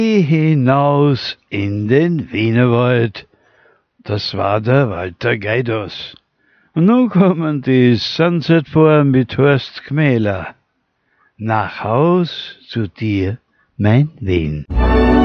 hinaus in den Wienerwald. Das war der Walter Geidos. Und nun kommen die Sunset Four mit Horst Gmähler. Nach Haus zu dir, mein Wien.